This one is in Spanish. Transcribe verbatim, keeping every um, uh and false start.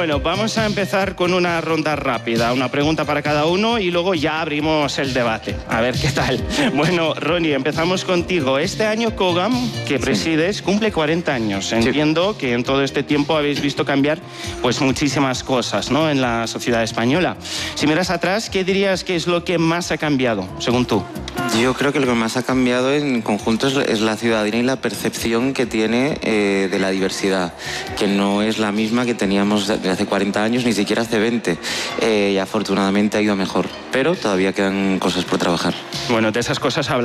Bueno, vamos a empezar con una ronda rápida, una pregunta para cada uno y luego ya abrimos el debate. A ver qué tal. Bueno, Ronnie, empezamos contigo. Este año Cogam, que presides, sí. cumple cuarenta años. Entiendo sí. que en todo este tiempo habéis visto cambiar pues muchísimas cosas, ¿no?, en la sociedad española. Si miras atrás, ¿qué dirías que es lo que más ha cambiado, según tú? Yo creo que lo que más ha cambiado en conjunto es la ciudadanía y la percepción que tiene eh, de la diversidad, que no es la misma que teníamos de hace cuarenta años, ni siquiera hace veinte. Eh, y afortunadamente ha ido mejor, pero todavía quedan cosas por trabajar. Bueno, de esas cosas habla.